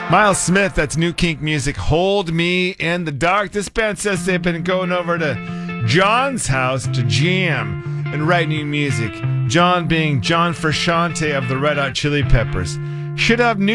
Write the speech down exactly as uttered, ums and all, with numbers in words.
Miles Smith, that's New Kink Music. Hold Me in the Dark. This band says they've been going over to John's house to jam and write new music. John being John Frusciante of the Red Hot Chili Peppers. Should have new